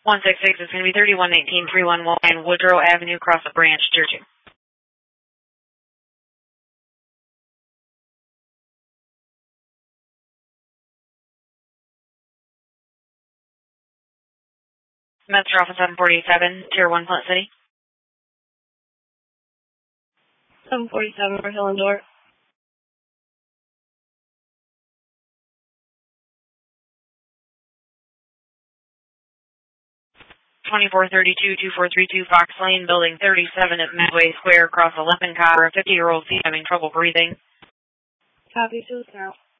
166 is going to be 3119 311 Woodrow Avenue, across the branch, Churchill. Master Office 747, Tier 1, Flint City. 747 for Hill and Door. 2432-2432 Fox Lane, Building 37 at Medway Square, across the Lippincott. A 50-year-old female having trouble breathing. Copy, 2 now.